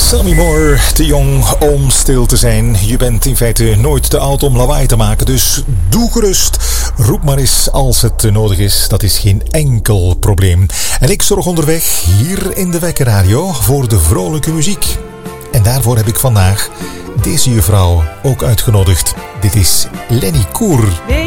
Sammy Moore, te jong om stil te zijn. Je bent in feite nooit te oud om lawaai te maken, dus doe gerust. Roep maar eens als het nodig is, dat is geen enkel probleem. En ik zorg onderweg hier in de Wekkerradio voor de vrolijke muziek. En daarvoor heb ik vandaag deze juffrouw ook uitgenodigd. Dit is Lenny Koer.